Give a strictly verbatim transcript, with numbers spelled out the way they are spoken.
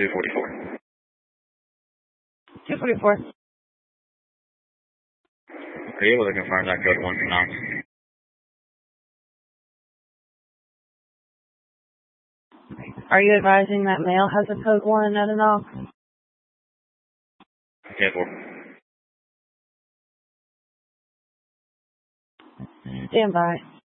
two forty-four. two forty-four. Are you able to confirm that code one for now? Are you advising that male has a code one at an off? ten four. Stand by.